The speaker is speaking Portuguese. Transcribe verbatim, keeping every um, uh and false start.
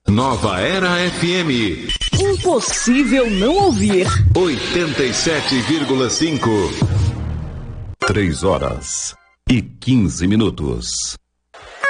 Nova Era F M. Impossível não ouvir. oitenta e sete vírgula cinco. Três horas e quinze minutos.